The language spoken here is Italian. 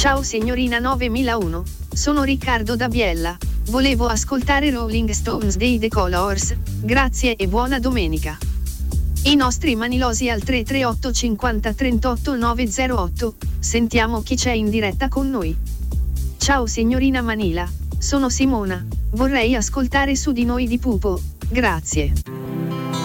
Ciao signorina 9001, sono Riccardo da Biella, volevo ascoltare Rolling Stones dei The Colors, grazie e buona domenica. I nostri manilosi al 338 50 38 908, sentiamo chi c'è in diretta con noi. Ciao signorina Manila, sono Simona, vorrei ascoltare Su di noi di Pupo, grazie.